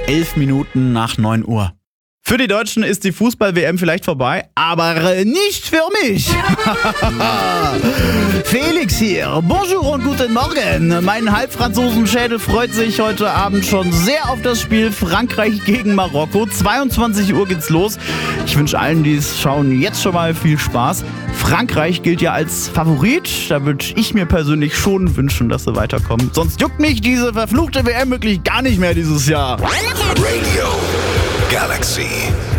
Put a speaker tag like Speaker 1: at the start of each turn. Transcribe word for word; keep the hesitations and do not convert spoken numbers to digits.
Speaker 1: elf Minuten nach neun Uhr. Für die Deutschen ist die Fußball-W M vielleicht vorbei, aber nicht für mich. Felix hier. Bonjour und guten Morgen. Mein Halbfranzosenschädel freut sich heute Abend schon sehr auf das Spiel Frankreich gegen Marokko. zweiundzwanzig Uhr geht's los. Ich wünsche allen, die es schauen, jetzt schon mal viel Spaß. Frankreich gilt ja als Favorit. Da würde ich mir persönlich schon wünschen, dass sie weiterkommen. Sonst juckt mich diese verfluchte W M wirklich gar nicht mehr dieses Jahr.
Speaker 2: Radio Galaxy.